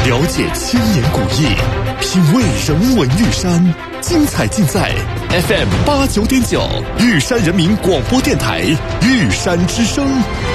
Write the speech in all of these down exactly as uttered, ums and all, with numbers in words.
了解千年古意，品味人文玉山，精彩尽在 F M 八九点九玉山人民广播电台玉山之声。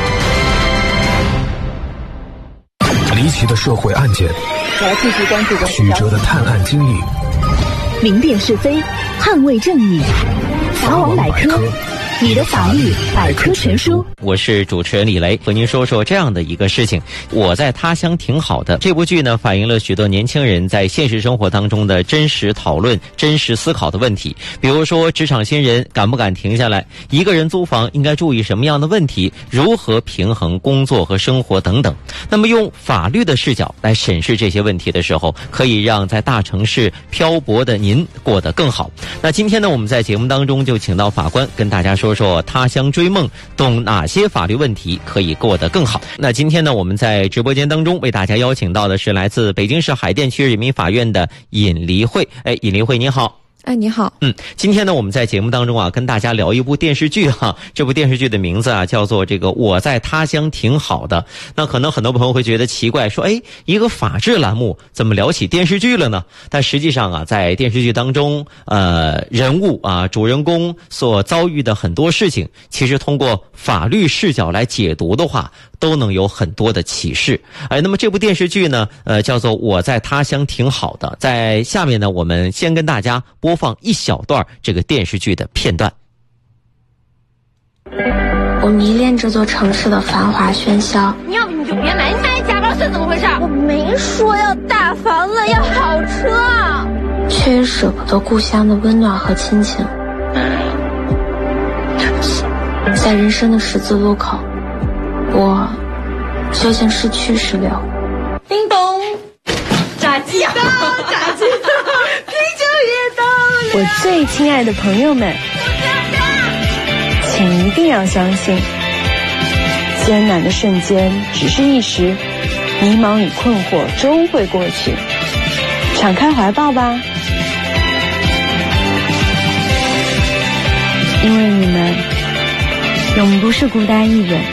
离奇的社会案件， 我要继续关注曲折的探案经历， 明辨是非，捍卫正义。法网百科，你的法律百科全书。 我是主持人李雷，和您说说这样的一个事情。我在他乡挺好的。这部剧呢，反映了许多年轻人在现实生活当中的真实讨论、真实思考的问题。比如说，职场新人敢不敢停下来？一个人租房应该注意什么样的问题？如何平衡工作和生活等等。那么，用法律的视角来审视这些问题的时候，可以让在大城市漂泊的您过得更好。那今天呢，我们在节目当中就请到法官跟大家说说他乡追梦，懂哪些法律问题可以过得更好。那今天呢，我们在直播间当中为大家邀请到的是来自北京市海淀区人民法院的尹黎慧。哎，尹黎慧你好。 哎，你好。 嗯，今天呢，我们在节目当中啊，跟大家聊一部电视剧哈。这部电视剧的名字啊，叫做这个《我在他乡挺好的》。那可能很多朋友会觉得奇怪，说，哎，一个法制栏目怎么聊起电视剧了呢？但实际上啊，在电视剧当中，呃，人物啊，主人公所遭遇的很多事情，其实通过法律视角来解读的话，都能有很多的启示。哎，那么这部电视剧呢，呃，叫做《我在他乡挺好的》。在下面呢，我们先跟大家播放一小段这个电视剧的片段。 我迷恋这座城市的繁华喧嚣。 你要不你就别买，你买假包是怎么回事？ 我没说要大房子，要好车，却也舍不得故乡的温暖和亲情。在人生的十字路口，我究竟是去是留？ 叮咚，炸鸡啊，炸鸡，啤酒也到了。 我最亲爱的朋友们，请一定要相信，艰难的瞬间只是一时，迷茫与困惑终会过去。敞开怀抱吧，因为你们永不是孤单一人。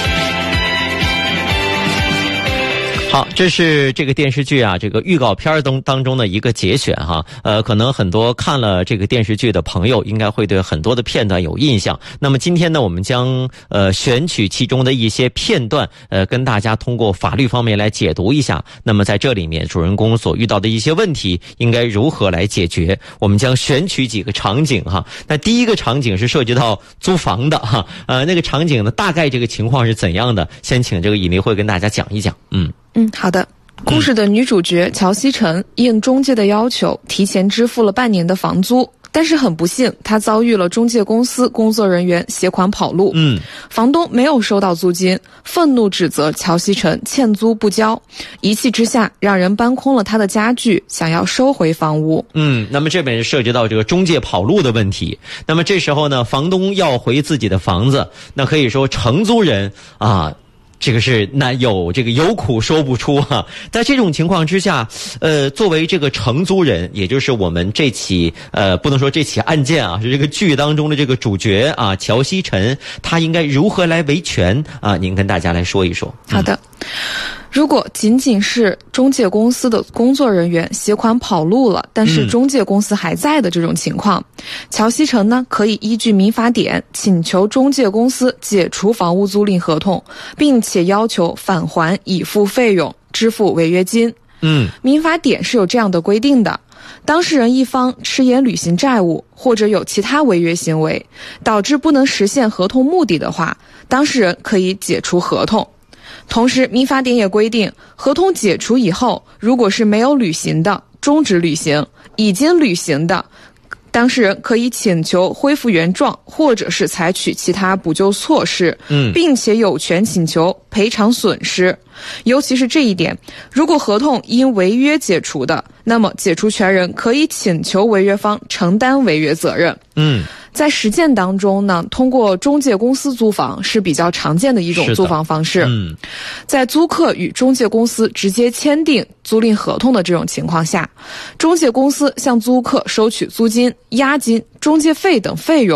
好，这是这个电视剧啊，这个预告片当当中的一个节选哈。呃，可能很多看了这个电视剧的朋友，应该会对很多的片段有印象。那么今天呢，我们将呃选取其中的一些片段，呃，跟大家通过法律方面来解读一下。那么在这里面，主人公所遇到的一些问题，应该如何来解决？我们将选取几个场景哈。那第一个场景是涉及到租房的哈，呃，那个场景呢，大概这个情况是怎样的？先请这个尹黎慧跟大家讲一讲。嗯。 嗯，好的。故事的女主角乔西晨应中介的要求，提前支付了半年的房租，但是很不幸，她遭遇了中介公司工作人员携款跑路。嗯，房东没有收到租金，愤怒指责乔西晨欠租不交，一气之下让人搬空了他的家具，想要收回房屋。 嗯，那么这边涉及到这个中介跑路的问题。那么这时候呢，房东要回自己的房子，那可以说承租人啊。这个是难有这个有苦说不出哈、啊。在这种情况之下，呃，作为这个承租人，也就是我们这起呃不能说这起案件啊，是这个剧当中的这个主角啊，乔西晨，他应该如何来维权啊？您跟大家来说一说。 嗯、好的。如果仅仅是中介公司的工作人员携款跑路了，但是中介公司还在的这种情况，嗯、乔西晨呢可以依据民法典请求中介公司解除房屋租赁合同，并且要求返还已付费用，支付违约金。嗯，民法典是有这样的规定的。当事人一方迟延履行债务，或者有其他违约行为，导致不能实现合同目的的话，当事人可以解除合同。同时，民法典也规定，合同解除以后，如果是没有履行的，终止履行；已经履行的，当事人可以请求恢复原状，或者是采取其他补救措施，嗯，并且有权请求赔偿损失。尤其是这一点，如果合同因违约解除的，那么解除权人可以请求违约方承担违约责任。嗯。在实践当中呢，通过中介公司租房是比较常见的一种租房方式。嗯，在租客与中介公司直接签订租赁合同的这种情况下，中介公司向租客收取租金、押金、中介费等费用，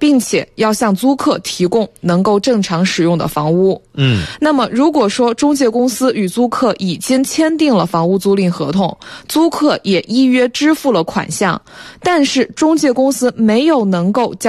并且要向租客提供能够正常使用的房屋。 嗯， 那么如果说中介公司与租客已经签订了房屋租赁合同，租客也依约支付了款项，但是中介公司没有能够将